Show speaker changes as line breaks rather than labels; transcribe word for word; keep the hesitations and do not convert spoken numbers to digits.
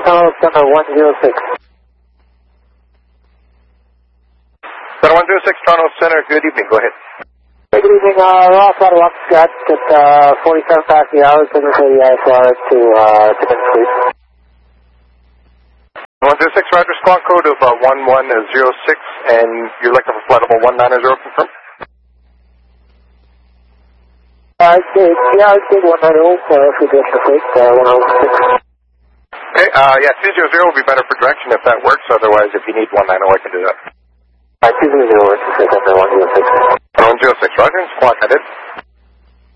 Toronto Center one zero six.
Center one zero six, Toronto Center, good evening, go ahead.
Good evening, uh, Ross out of Rockcott at uh, forty-seven past the hour, signal for the I S R to uh, Timmins Street.
one zero six, Roger, squawk code of uh, one one zero six, and you're looking for flight level one nine zero, confirm?
Uh, yeah, I'd say one nine zero uh, for the extra freight, uh, one zero six.
Okay, uh, yeah, two zero zero will be better for direction if that works, otherwise if you need one nine zero, I can do that.
Uh, two zero zero, one zero six.
one zero six, Roger, squawk, I did.